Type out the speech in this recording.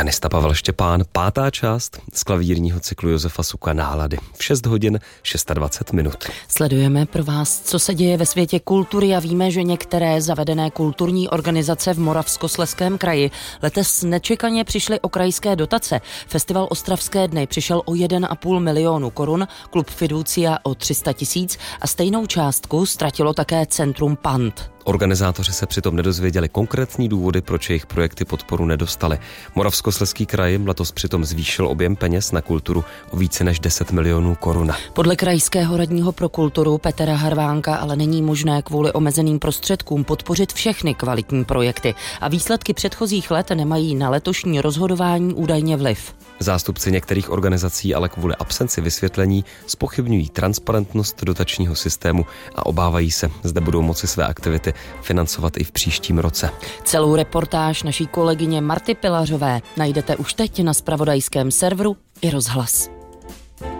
Pianista Pavel Štěpán, 5. část z klavírního cyklu Josefa Suka Nálady. V 6 hodin 26 minut. Sledujeme pro vás, co se děje ve světě kultury a víme, že některé zavedené kulturní organizace v Moravskoslezském kraji letos nečekaně přišly o krajské dotace. Festival Ostravské dny přišel o 1,5 milionu korun, klub Fiducia o 300 000 a stejnou částku ztratilo také Centrum Pant. Organizátoři se přitom nedozvěděli konkrétní důvody, proč jejich projekty podporu nedostali. Moravskoslezský kraj letos přitom zvýšil objem peněz na kulturu o více než 10 milionů korun. Podle krajského radního pro kulturu Petra Harvánka ale není možné kvůli omezeným prostředkům podpořit všechny kvalitní projekty a výsledky předchozích let nemají na letošní rozhodování údajně vliv. Zástupci některých organizací ale kvůli absenci vysvětlení zpochybňují transparentnost dotačního systému a obávají se, zda budou moci své aktivity financovat i v příštím roce. Celou reportáž naší kolegyně Marty Pilařové najdete už teď na zpravodajském serveru i Rozhlas.